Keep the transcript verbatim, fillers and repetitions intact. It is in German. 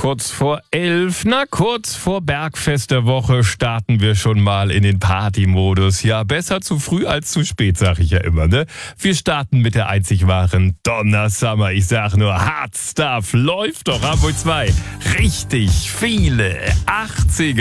kurz vor elf. Na, kurz vor Bergfest der Woche starten wir schon mal in den Party-Modus. Ja, besser zu früh als zu spät, sag ich ja immer, ne? Wir starten mit der einzig wahren Donna Summer. Ich sag nur, Hard Stuff läuft doch. Hamburg zwei. Richtig viele achtziger